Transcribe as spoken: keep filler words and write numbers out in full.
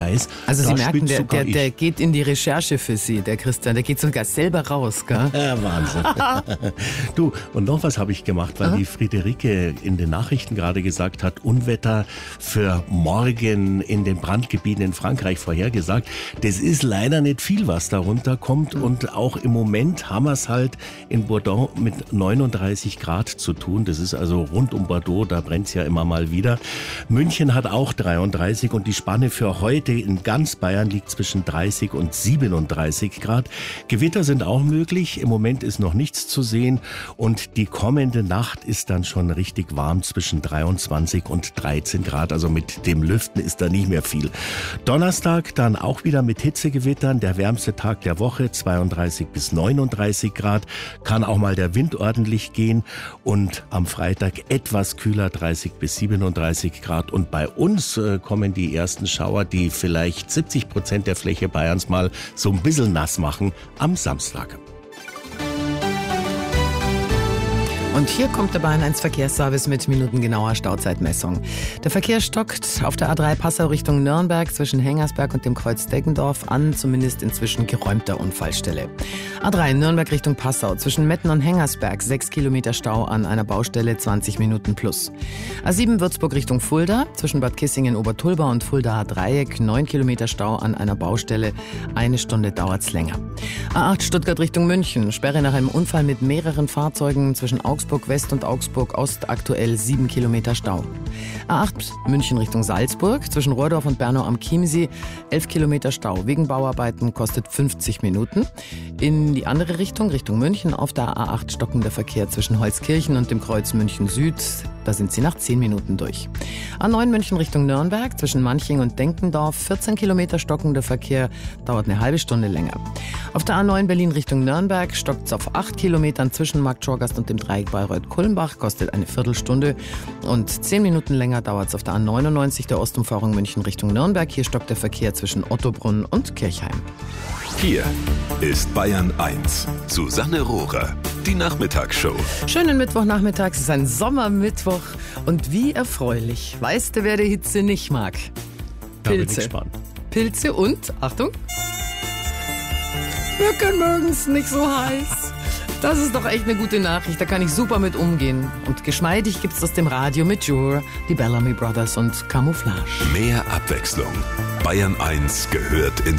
heiß. Also da Sie merken, der, sogar der, der geht in die Recherche für Sie, der Christian. Der geht sogar selber raus, gell? Ja, Wahnsinn. Du, und noch was habe ich gemacht, weil Aha. die Friederike in den Nachrichten gerade gesagt hat, Unwetter für morgen in den Brandgebieten in Frankreich vorhergesagt. Das ist leider nicht viel, was darunter kommt. Mhm. Und auch im Moment haben wir es halt in Bordeaux mit neununddreißig Grad zu tun. Das ist also rund um Bordeaux, da brennt es ja immer mal wieder. München hat auch dreiunddreißig und die Spanne für heute in ganz Bayern liegt zwischen dreißig und siebenunddreißig Grad. Gewitter sind auch möglich. Im Moment ist noch nichts zu sehen und die kommende Nacht ist dann schon richtig warm zwischen dreiundzwanzig und dreizehn Grad. Also mit dem Lüften ist da nicht mehr viel. Donnerstag dann auch wieder mit Hitzegewittern. Der wärmste Tag der Woche, zweiunddreißig bis neununddreißig Grad. Kann auch mal der Wind ordentlich gehen und am Freitag etwas kühler, dreißig bis siebenunddreißig Grad. Und bei uns äh, kommen die ersten Schauer, die vielleicht siebzig Prozent der Fläche Bayerns mal so ein bisschen nass machen am Samstag. Und hier kommt der Bayern eins Verkehrsservice mit minutengenauer Stauzeitmessung. Der Verkehr stockt auf der A drei Passau Richtung Nürnberg zwischen Hengersberg und dem Kreuz Deggendorf an, zumindest inzwischen geräumter Unfallstelle. A drei Nürnberg Richtung Passau zwischen Metten und Hengersberg, sechs Kilometer Stau an einer Baustelle, zwanzig Minuten plus. A sieben Würzburg Richtung Fulda zwischen Bad Kissingen, Obertulba und Fuldaer Dreieck, neun Kilometer Stau an einer Baustelle, eine Stunde dauert's länger. A acht Stuttgart Richtung München, Sperre nach einem Unfall mit mehreren Fahrzeugen zwischen Augsburg West und Augsburg Ost, aktuell sieben Kilometer Stau. A acht München Richtung Salzburg, zwischen Rohrdorf und Bernau am Chiemsee, elf Kilometer Stau. Wegen Bauarbeiten kostet fünfzig Minuten. In die andere Richtung, Richtung München, auf der A acht stockender Verkehr zwischen Holzkirchen und dem Kreuz München Süd. Da sind Sie nach zehn Minuten durch. A neun München Richtung Nürnberg, zwischen Manching und Denkendorf, vierzehn Kilometer stockender Verkehr, dauert eine halbe Stunde länger. Auf der A neun Berlin Richtung Nürnberg stockt es auf acht Kilometern zwischen Markt Schorgast und dem Dreieck Bayreuth-Kulmbach, kostet eine Viertelstunde und zehn Minuten länger dauert es auf der A neunundneunzig der Ostumfahrung München Richtung Nürnberg. Hier stockt der Verkehr zwischen Ottobrunn und Kirchheim. Hier ist Bayern eins. Susanne Rohrer, die Nachmittagsshow. Schönen Mittwochnachmittag, es ist ein Sommermittwoch und wie erfreulich. Weißt du, wer die Hitze nicht mag? Pilze. Da bin ich gespannt. Pilze und, Achtung, Mücken mögen's nicht so heiß. Das ist doch echt eine gute Nachricht, da kann ich super mit umgehen. Und geschmeidig gibt's aus dem Radio mit Jure, die Bellamy Brothers und Camouflage. Mehr Abwechslung. Bayern eins gehört ins